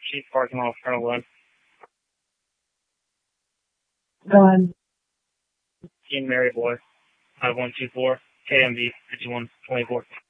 Chief parking lot, Colonel Glenn. Glenn. Team Mary Boy, 5124, KMV 5124.